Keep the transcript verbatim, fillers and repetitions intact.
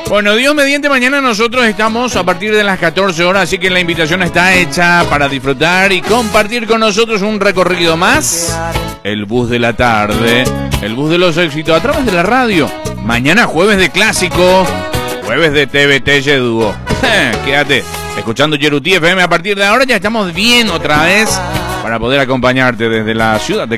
Bueno, Dios mediante, mañana nosotros estamos a partir de las catorce horas, así que la invitación está hecha para disfrutar y compartir con nosotros un recorrido más. El bus de la tarde, el bus de los éxitos a través de la radio. Mañana jueves de clásico, jueves de T V T Yeduo. Quédate escuchando Yeruti F M. A partir de ahora ya estamos bien otra vez para poder acompañarte desde la ciudad de